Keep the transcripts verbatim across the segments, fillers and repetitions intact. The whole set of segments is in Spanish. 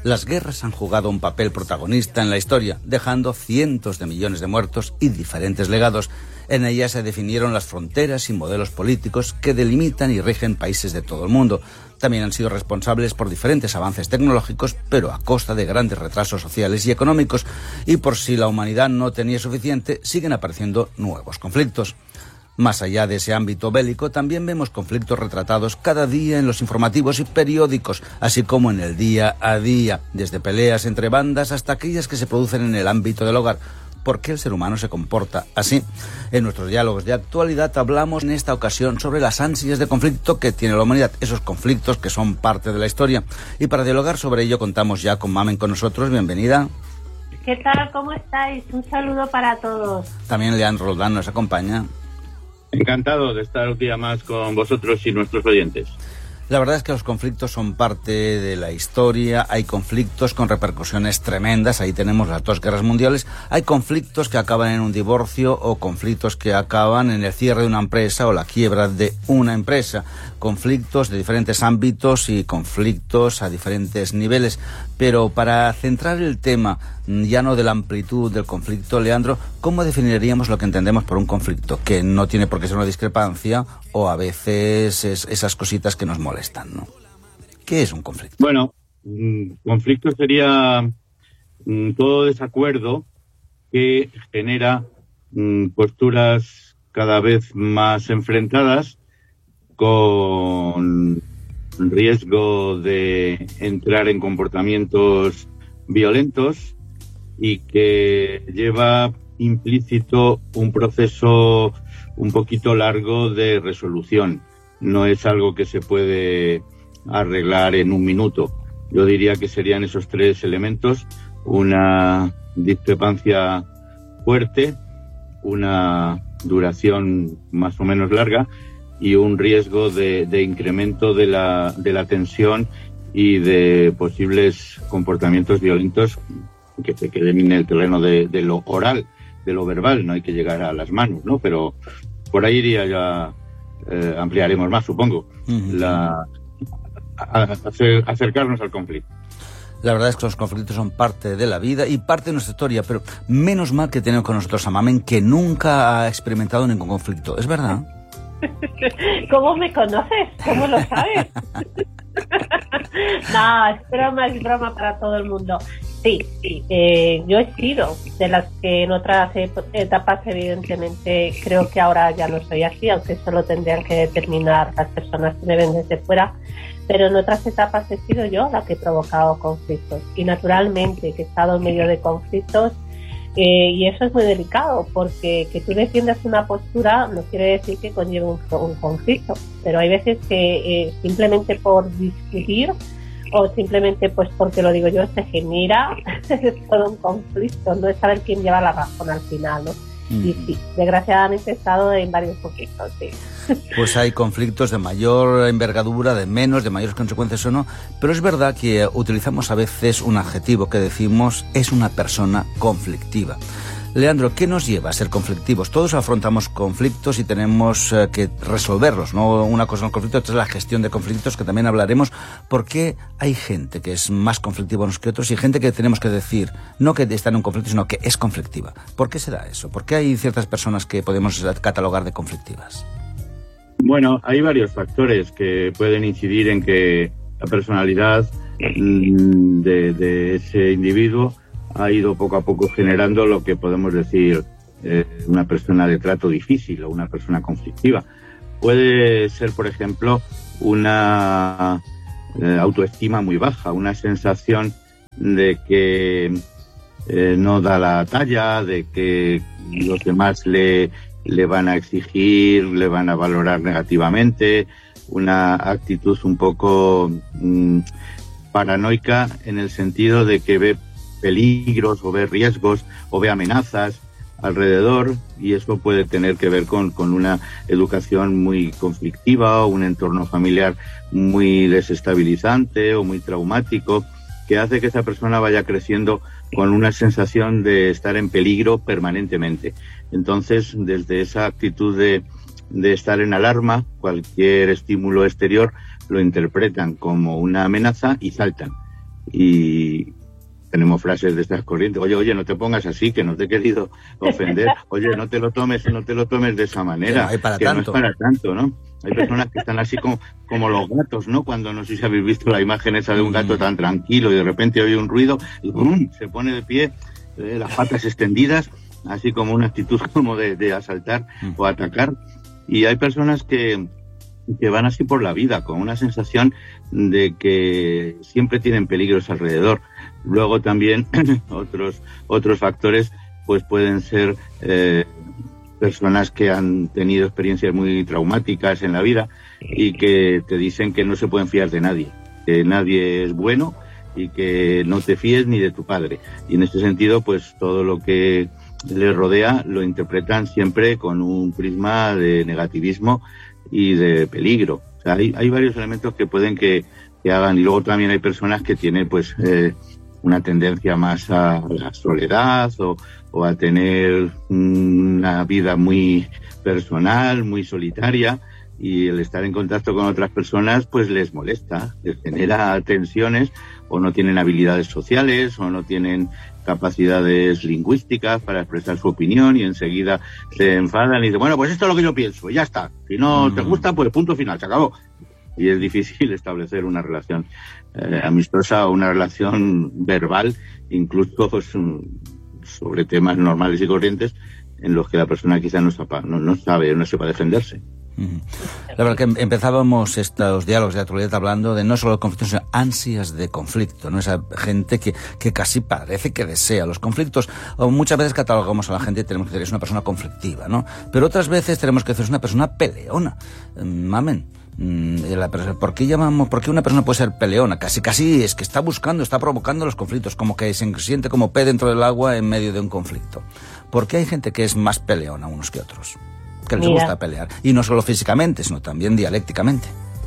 Las guerras han jugado un papel protagonista en la historia, dejando cientos de millones de muertos y diferentes legados. En ellas se definieron las fronteras y modelos políticos que delimitan y rigen países de todo el mundo. También han sido responsables por diferentes avances tecnológicos, pero a costa de grandes retrasos sociales y económicos. Y por si la humanidad no tenía suficiente, siguen apareciendo nuevos conflictos. Más allá de ese ámbito bélico, también vemos conflictos retratados cada día en los informativos y periódicos, así como en el día a día, desde peleas entre bandas hasta aquellas que se producen en el ámbito del hogar. ¿Por qué el ser humano se comporta así? En nuestros diálogos de actualidad hablamos en esta ocasión sobre las ansias de conflicto que tiene la humanidad, esos conflictos que son parte de la historia. Y para dialogar sobre ello contamos ya con Mamen con nosotros. Bienvenida. ¿Qué tal? ¿Cómo estáis? Un saludo para todos. También Leandro Roldán nos acompaña. Encantado de estar un día más con vosotros y nuestros oyentes. La verdad es que los conflictos son parte de la historia, hay conflictos con repercusiones tremendas, ahí tenemos las dos guerras mundiales, hay conflictos que acaban en un divorcio o conflictos que acaban en el cierre de una empresa o la quiebra de una empresa, conflictos de diferentes ámbitos y conflictos a diferentes niveles. Pero para centrar el tema, ya no de la amplitud del conflicto, Leandro, ¿cómo definiríamos lo que entendemos por un conflicto? Que no tiene por qué ser una discrepancia o a veces es esas cositas que nos molestan, ¿no? ¿Qué es un conflicto? Bueno, un conflicto sería un, todo desacuerdo que genera um, posturas cada vez más enfrentadas con riesgo de entrar en comportamientos violentos y que lleva implícito un proceso un poquito largo de resolución. No es algo que se puede arreglar en un minuto. Yo diría que serían esos tres elementos: una discrepancia fuerte, una duración más o menos larga y un riesgo de, de incremento de la, de la tensión y de posibles comportamientos violentos que se queden en el terreno de, de lo oral, de lo verbal. No hay que llegar a las manos, ¿no? Pero por ahí iría ya, eh, ampliaremos más, supongo, uh-huh. la, a, a hacer, acercarnos al conflicto. La verdad es que los conflictos son parte de la vida y parte de nuestra historia, pero menos mal que tenemos con nosotros a Mamen, que nunca ha experimentado ningún conflicto. ¿Es verdad? ¿Cómo me conoces? ¿Cómo lo sabes? No, es broma, es broma para todo el mundo. Sí, sí, eh, yo he sido de las que en otras etapas, evidentemente, creo que ahora ya no soy así, aunque eso lo tendrían que determinar las personas que me ven desde fuera, pero en otras etapas he sido yo la que he provocado conflictos, y naturalmente que he estado en medio de conflictos, eh, y eso es muy delicado, porque que tú defiendas una postura no quiere decir que conlleve un, un conflicto, pero hay veces que eh, simplemente por discutir o simplemente pues porque lo digo yo se genera todo un conflicto, no es saber quién lleva la razón al final, ¿no? Mm. Y sí, desgraciadamente he estado en varios conflictos, sí. Pues hay conflictos de mayor envergadura, de menos, de mayores consecuencias o no, pero es verdad que utilizamos a veces un adjetivo que decimos es una persona conflictiva. Leandro, ¿qué nos lleva a ser conflictivos? Todos afrontamos conflictos y tenemos eh, que resolverlos, ¿no? Una cosa es el conflicto, otra es la gestión de conflictos, que también hablaremos. ¿Por qué hay gente que es más conflictiva unos que otros y gente que tenemos que decir, no que está en un conflicto, sino que es conflictiva? ¿Por qué se da eso? ¿Por qué hay ciertas personas que podemos catalogar de conflictivas? Bueno, hay varios factores que pueden incidir en que la personalidad de, de ese individuo ha ido poco a poco generando lo que podemos decir eh, una persona de trato difícil o una persona conflictiva. Puede ser, por ejemplo, una eh, autoestima muy baja, una sensación de que eh, no da la talla, de que los demás le, le van a exigir, le van a valorar negativamente, una actitud un poco mmm, paranoica en el sentido de que ve peligros o ve riesgos o ve amenazas alrededor, y eso puede tener que ver con, con una educación muy conflictiva o un entorno familiar muy desestabilizante o muy traumático, que hace que esa persona vaya creciendo con una sensación de estar en peligro permanentemente. Entonces, desde esa actitud de, de estar en alarma, cualquier estímulo exterior lo interpretan como una amenaza y saltan. y tenemos frases de estas corrientes. Oye, oye, no te pongas así, que no te he querido ofender. Oye, no te lo tomes, no te lo tomes de esa manera. Que no, para que tanto. no es para tanto, ¿no? Hay personas que están así como, como los gatos, ¿no? Cuando no sé si habéis visto la imagen esa de un gato tan tranquilo y de repente oye un ruido y ¡bum!, se pone de pie, eh, las patas extendidas, así como una actitud como de, de asaltar o atacar. Y hay personas que, que van así por la vida, con una sensación de que siempre tienen peligros alrededor. Luego también otros, otros factores pues pueden ser eh, personas que han tenido experiencias muy traumáticas en la vida y que te dicen que no se pueden fiar de nadie, que nadie es bueno y que no te fíes ni de tu padre. Y en este sentido, pues todo lo que les rodea lo interpretan siempre con un prisma de negativismo y de peligro. O sea, hay, hay varios elementos que pueden que, que hagan. Y luego también hay personas que tienen pues eh, una tendencia más a la soledad o, o a tener una vida muy personal, muy solitaria, y el estar en contacto con otras personas pues les molesta, les genera tensiones, o no tienen habilidades sociales o no tienen capacidades lingüísticas para expresar su opinión y enseguida se enfadan y dicen, bueno, pues esto es lo que yo pienso, y ya está. Si no mm. te gusta, pues punto final, se acabó. Y es difícil establecer una relación eh, amistosa o una relación verbal, incluso pues, sobre temas normales y corrientes en los que la persona quizá no, no, no sabe, no sepa defenderse. La verdad que empezábamos estos diálogos de actualidad hablando de no solo conflictos, sino ansias de conflicto, ¿no? Esa gente que, que casi parece que desea los conflictos. O muchas veces catalogamos a la gente y tenemos que decir es una persona conflictiva, ¿no? Pero otras veces tenemos que decir es una persona peleona. Mamen. ¿Por qué llamamos, por qué una persona puede ser peleona? Casi, casi es que está buscando, está provocando los conflictos, como que se siente como pez dentro del agua en medio de un conflicto. ¿Por qué hay gente que es más peleona unos que otros? Que les gusta pelear. Y no solo físicamente, sino también dialécticamente.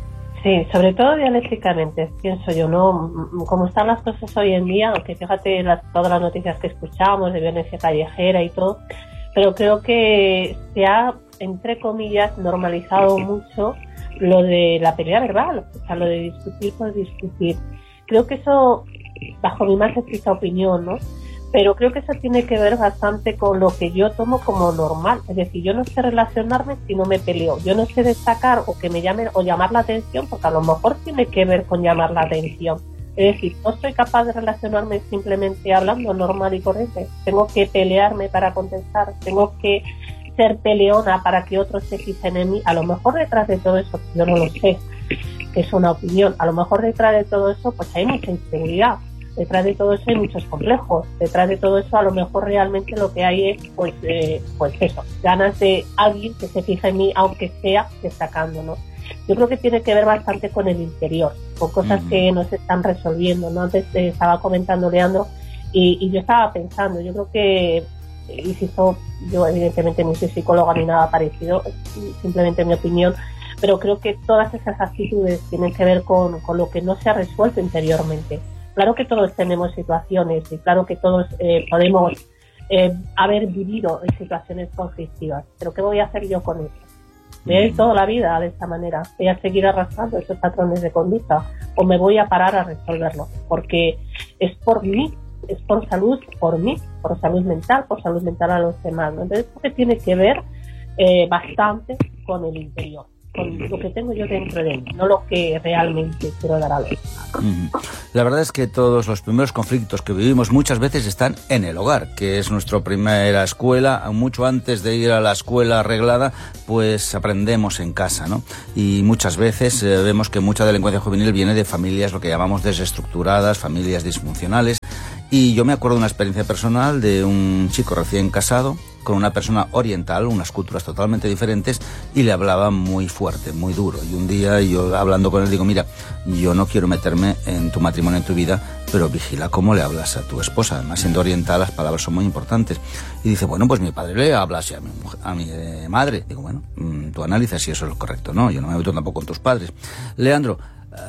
Sí, sobre todo dialécticamente, pienso yo, ¿no? Como están las cosas hoy en día, aunque fíjate las, todas las noticias que escuchamos de violencia callejera y todo, pero creo que se ha, entre comillas, normalizado mucho lo de la pelea verbal, o sea, lo de discutir por discutir. Creo que eso, bajo mi más estricta opinión, ¿no? Pero creo que eso tiene que ver bastante con lo que yo tomo como normal. Es decir, yo no sé relacionarme si no me peleo. Yo no sé destacar o que me llamen o llamar la atención, porque a lo mejor tiene que ver con llamar la atención. Es decir, no soy capaz de relacionarme simplemente hablando normal y corriente. Tengo que pelearme para contestar. Tengo que ser peleona para que otros se fijen en mí. A lo mejor detrás de todo eso, yo no lo sé, es una opinión, a lo mejor detrás de todo eso pues hay mucha inseguridad. Detrás de todo eso hay muchos complejos. Detrás de todo eso a lo mejor realmente lo que hay es, pues, eh, pues eso, ganas de alguien que se fije en mí, aunque sea destacando, ¿no? Yo creo que tiene que ver bastante con el interior, con cosas mm. que no se están resolviendo, ¿no? Antes eh, estaba comentando Leandro y, y yo estaba pensando, yo creo que, insisto, yo evidentemente no soy psicóloga ni nada parecido, es simplemente mi opinión, pero creo que todas esas actitudes tienen que ver con, con lo que no se ha resuelto interiormente. Claro que todos tenemos situaciones y claro que todos eh, podemos eh, haber vivido en situaciones conflictivas, pero ¿qué voy a hacer yo con eso? ¿Voy a ir toda la vida de esta manera? ¿Voy a seguir arrastrando esos patrones de conducta? ¿O me voy a parar a resolverlo? Porque es por mí, es por salud, por mí, por salud mental, por salud mental a los demás, ¿no? Entonces, esto tiene que ver eh, bastante con el interior, con lo que tengo yo dentro de mí, no lo que realmente quiero dar a los demás. La verdad es que todos los primeros conflictos que vivimos muchas veces están en el hogar, que es nuestra primera escuela. Mucho antes de ir a la escuela arreglada, pues aprendemos en casa, ¿no? Y muchas veces eh, vemos que mucha delincuencia juvenil viene de familias, lo que llamamos desestructuradas, familias disfuncionales. Y yo me acuerdo de una experiencia personal de un chico recién casado con una persona oriental, unas culturas totalmente diferentes, y le hablaba muy fuerte, muy duro. Y un día yo hablando con él digo, mira, yo no quiero meterme en tu matrimonio, en tu vida, pero vigila cómo le hablas a tu esposa. Además, siendo oriental, las palabras son muy importantes. Y dice, bueno, pues mi padre le habla así a mi, mujer, a mi eh, madre. Digo, bueno, mmm, tú analizas si eso es lo correcto, ¿no? Yo no me meto tampoco con tus padres. Leandro,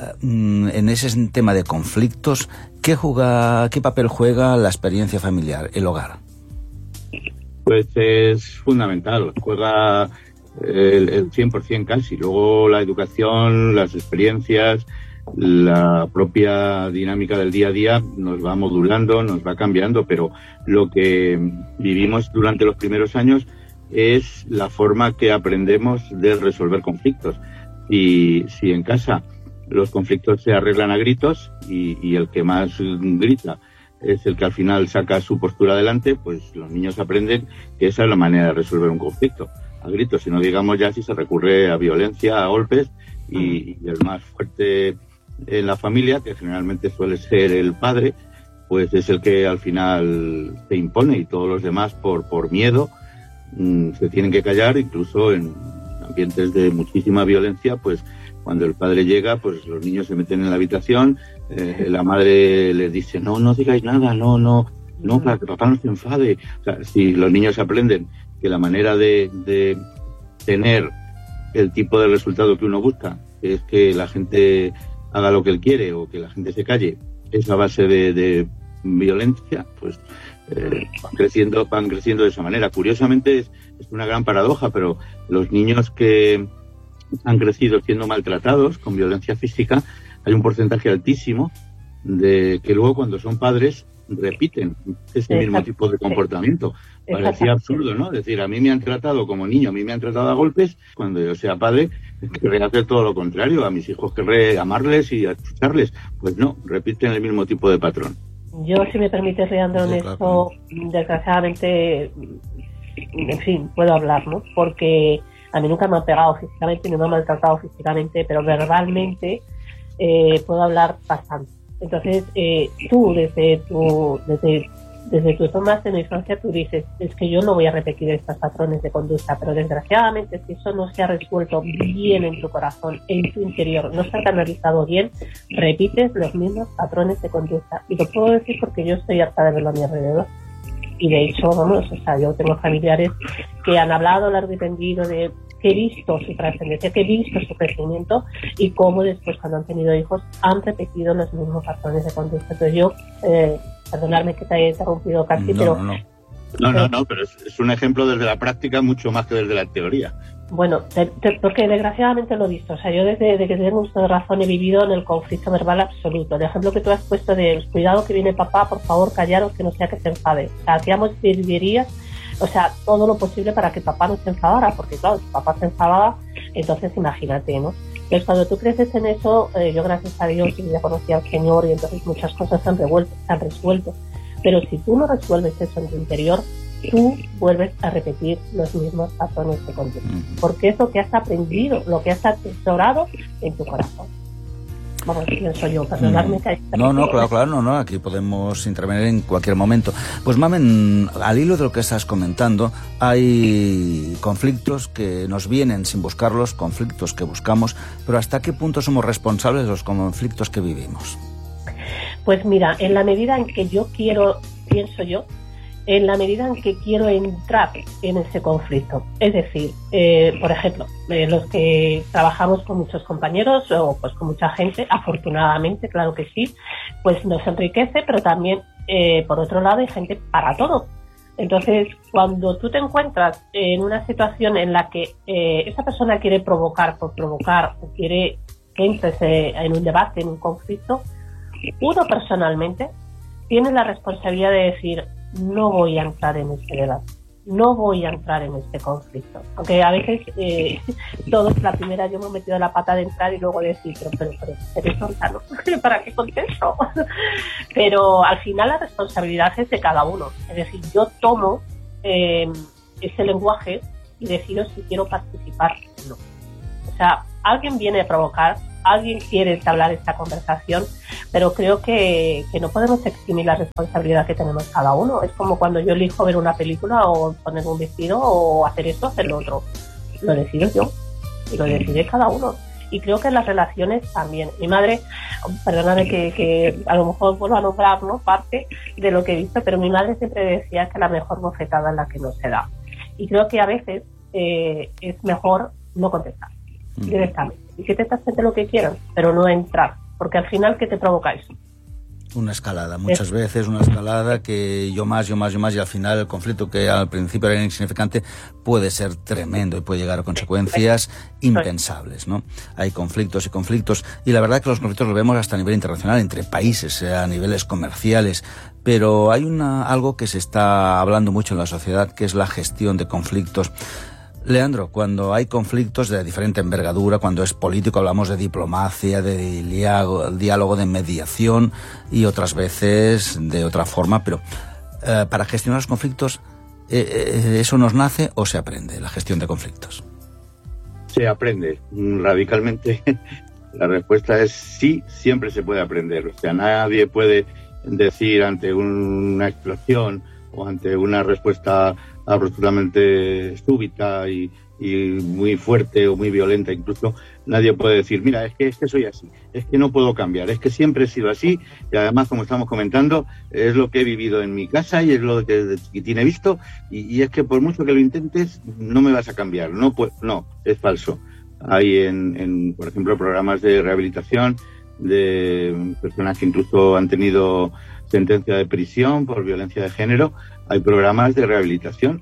Uh, en ese tema de conflictos, ¿qué, juega, ¿qué papel juega la experiencia familiar, el hogar? Pues es fundamental, juega el, el cien por ciento casi. Luego la educación, las experiencias, la propia dinámica del día a día nos va modulando, nos va cambiando, pero lo que vivimos durante los primeros años es la forma que aprendemos de resolver conflictos. Y si en casa los conflictos se arreglan a gritos y, y el que más grita es el que al final saca su postura adelante, pues los niños aprenden que esa es la manera de resolver un conflicto, a gritos, si no digamos ya si se recurre a violencia, a golpes, y, y el más fuerte en la familia, que generalmente suele ser el padre, pues es el que al final se impone, y todos los demás por, por miedo mmm, se tienen que callar. Incluso en ambientes de muchísima violencia, pues cuando el padre llega, pues los niños se meten en la habitación, eh, la madre les dice, no, no digáis nada, no, no, no, para que papá no se enfade. O sea, si los niños aprenden que la manera de, de tener el tipo de resultado que uno busca es que la gente haga lo que él quiere o que la gente se calle, es a base de, de violencia, pues eh, van creciendo, van creciendo de esa manera. Curiosamente es, es una gran paradoja, pero los niños que han crecido siendo maltratados con violencia física, hay un porcentaje altísimo de que luego cuando son padres repiten ese mismo tipo de comportamiento. Parecía absurdo, ¿no? Es decir, a mí me han tratado como niño, a mí me han tratado a golpes, cuando yo sea padre querré hacer todo lo contrario, a mis hijos querré amarles y escucharles. Pues no, repiten el mismo tipo de patrón. Yo, si me permites, Leandro, en sí, esto, claro. Desgraciadamente, en fin, puedo hablar, ¿no? Porque a mí nunca me han pegado físicamente, ni me han maltratado físicamente, pero verbalmente eh, puedo hablar bastante. Entonces, eh, tú, desde tu, desde, desde tu tomas en la infancia, tú dices, es que yo no voy a repetir estos patrones de conducta, pero desgraciadamente, si eso no se ha resuelto bien en tu corazón, en tu interior, no se ha canalizado bien, repites los mismos patrones de conducta. Y lo puedo decir porque yo estoy harta de verlo a mi alrededor. Y de hecho, vamos, o sea, yo tengo familiares que han hablado largo y tendido de que he visto su trascendencia, que he visto su crecimiento y cómo después, cuando han tenido hijos, han repetido los mismos patrones de conducta. Entonces yo, eh, perdonadme que te haya interrumpido casi, no, pero... No, no, no, no, no, pero es, es un ejemplo desde la práctica mucho más que desde la teoría. Bueno, te, te, porque desgraciadamente lo he visto. O sea, yo desde, desde que tengo uso de razón he vivido en el conflicto verbal absoluto. El ejemplo que tú has puesto de cuidado que viene papá, por favor, callaros, que no sea que se enfade. O sea, hacíamos virguerías, o sea, todo lo posible para que papá no se enfadara, porque claro, si papá se enfadaba, entonces imagínate, ¿no? Entonces, cuando tú creces en eso, eh, yo gracias a Dios ya conocí al Señor y entonces muchas cosas se han, revuelto, se han resuelto. Pero si tú no resuelves eso en tu interior, tú vuelves a repetir los mismos patrones de conducta, porque es lo que has aprendido, lo que has atesorado en tu corazón. Vamos, pienso yo, perdonadme que... No, no, claro, claro, no, no, aquí podemos intervenir en cualquier momento. Pues, Mamen, al hilo de lo que estás comentando, hay conflictos que nos vienen sin buscarlos, conflictos que buscamos, pero ¿hasta qué punto somos responsables de los conflictos que vivimos? Pues mira, en la medida en que yo quiero, pienso yo, en la medida en que quiero entrar en ese conflicto. Es decir, eh, por ejemplo, eh, los que trabajamos con muchos compañeros o pues con mucha gente, afortunadamente, claro que sí, pues nos enriquece, pero también, eh, por otro lado, hay gente para todo. Entonces, cuando tú te encuentras en una situación en la que eh, esa persona quiere provocar por provocar o quiere que entres eh, en un debate, en un conflicto, uno personalmente tiene la responsabilidad de decir, no voy a entrar en este debate, no voy a entrar en este conflicto. Aunque a veces eh, todos, la primera yo me he metido la pata de entrar y luego decir, pero, pero, pero, eres tonta, ¿no? ¿Para qué contesto? Pero al final la responsabilidad es de cada uno. Es decir, yo tomo eh, ese lenguaje y decido si quiero participar o no. O sea, alguien viene a provocar, alguien quiere entablar esta conversación, pero creo que, que no podemos eximir la responsabilidad que tenemos cada uno. Es como cuando yo elijo ver una película o poner un vestido o hacer esto o hacer lo otro. Lo decido yo y lo decide cada uno. Y creo que en las relaciones también. Mi madre, perdóname que, que a lo mejor vuelvo a nombrar, ¿no?, parte de lo que he visto, pero mi madre siempre decía que la mejor bofetada es la que no se da. Y creo que a veces eh, es mejor no contestar directamente. Y que te hacer lo que quieran, pero no entrar. Porque al final, ¿qué te provoca eso? Una escalada, muchas veces una escalada que yo más, yo más, yo más, y al final el conflicto que al principio era insignificante puede ser tremendo y puede llegar a consecuencias impensables, ¿no? Hay conflictos y conflictos, y la verdad que los conflictos los vemos hasta a nivel internacional, entre países, a niveles comerciales, pero hay una algo que se está hablando mucho en la sociedad, que es la gestión de conflictos. Leandro, cuando hay conflictos de diferente envergadura, cuando es político hablamos de diplomacia, de diálogo, de mediación, y otras veces de otra forma, pero eh, para gestionar los conflictos, eh, eh, ¿eso nos nace o se aprende, la gestión de conflictos? Se aprende radicalmente. La respuesta es sí, siempre se puede aprender. O sea, nadie puede decir ante una explosión o ante una respuesta absolutamente súbita y, y muy fuerte o muy violenta, incluso nadie puede decir, mira, es que, es que soy así, es que no puedo cambiar, es que siempre he sido así, y además, como estamos comentando, es lo que he vivido en mi casa y es lo que de chiquitín he visto, y, y es que por mucho que lo intentes, no me vas a cambiar. No, pues, no, es falso. Hay, en, en, por ejemplo, programas de rehabilitación de personas que incluso han tenido sentencia de prisión por violencia de género. Hay programas de rehabilitación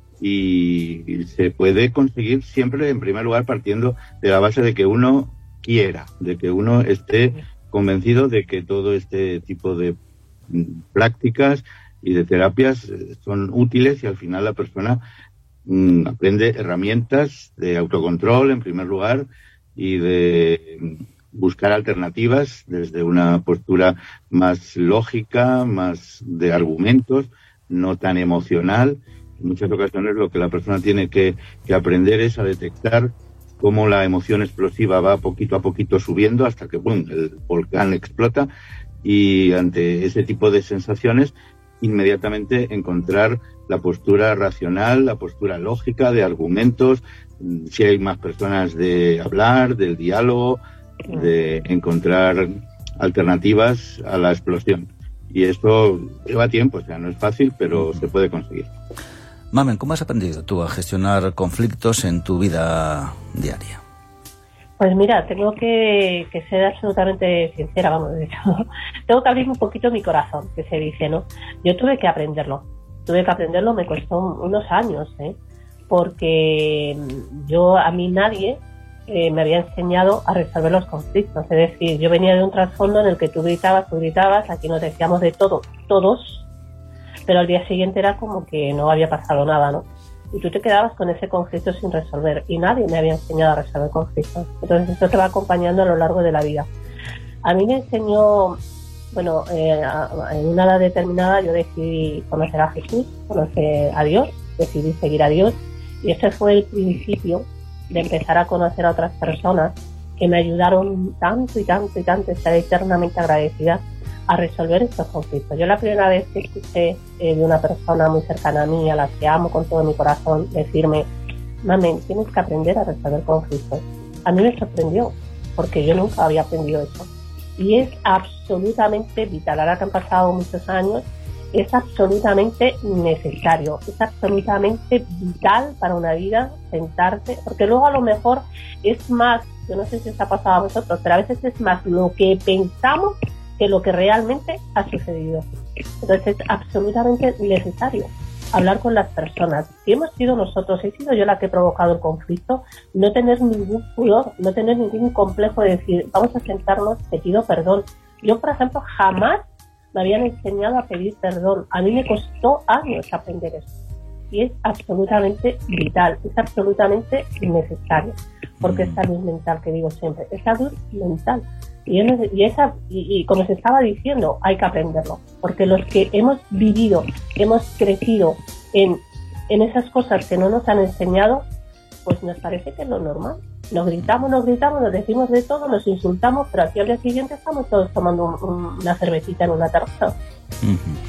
y, y se puede conseguir siempre, en primer lugar, partiendo de la base de que uno quiera, de que uno esté convencido de que todo este tipo de prácticas y de terapias son útiles, y al final la persona mmm, aprende herramientas de autocontrol, en primer lugar, y de buscar alternativas desde una postura más lógica, más de argumentos, no tan emocional. En muchas ocasiones lo que la persona tiene que, que aprender es a detectar cómo la emoción explosiva va poquito a poquito subiendo hasta que ¡pum!, el volcán explota, y ante ese tipo de sensaciones inmediatamente encontrar la postura racional, la postura lógica de argumentos, si hay más personas de hablar, del diálogo, de encontrar alternativas a la explosión. Y esto lleva tiempo, o sea, no es fácil, pero se puede conseguir. Mamen, ¿cómo has aprendido tú a gestionar conflictos en tu vida diaria? Pues mira, tengo que, que ser absolutamente sincera, vamos, de hecho, tengo que abrir un poquito mi corazón, que se dice, ¿no? Yo tuve que aprenderlo, tuve que aprenderlo, me costó unos años, ¿eh? Porque yo, a mí nadie eh, me había enseñado a resolver los conflictos, es decir, yo venía de un trasfondo en el que tú gritabas, tú gritabas, aquí nos decíamos de todo, todos, pero al día siguiente era como que no había pasado nada, ¿no? Y tú te quedabas con ese conflicto sin resolver, y nadie me había enseñado a resolver conflictos. Entonces esto te va acompañando a lo largo de la vida. A mí me enseñó, bueno, eh, en una edad determinada yo decidí conocer a Jesús, conocer a Dios, decidí seguir a Dios, y ese fue el principio de empezar a conocer a otras personas que me ayudaron tanto y tanto y tanto, estaré eternamente agradecida, a resolver estos conflictos. Yo la primera vez que escuché eh, de una persona muy cercana a mí, a la que amo con todo mi corazón, decirme, Mamen, tienes que aprender a resolver conflictos, a mí me sorprendió, porque yo nunca había aprendido eso. Y es absolutamente vital. Ahora que han pasado muchos años, es absolutamente necesario, es absolutamente vital para una vida sentarte, porque luego a lo mejor es más, yo no sé si os ha pasado a vosotros, pero a veces es más lo que pensamos que lo que realmente ha sucedido. Entonces es absolutamente necesario hablar con las personas. Si hemos sido nosotros, he sido yo la que he provocado el conflicto, no tener ningún pudor, no tener ningún complejo de decir, vamos a sentarnos, te pido perdón. Yo, por ejemplo, jamás me habían enseñado a pedir perdón. A mí me costó años aprender eso. Y es absolutamente vital, es absolutamente necesario. Porque es salud mental, que digo siempre, es salud mental. Y, y, esa, y, y como se estaba diciendo, hay que aprenderlo, porque los que hemos vivido, hemos crecido en, en esas cosas que no nos han enseñado, pues nos parece que es lo normal. Nos gritamos, nos gritamos, nos decimos de todo, nos insultamos, pero aquí al día siguiente estamos todos tomando un, un, una cervecita en una terraza. Uh-huh.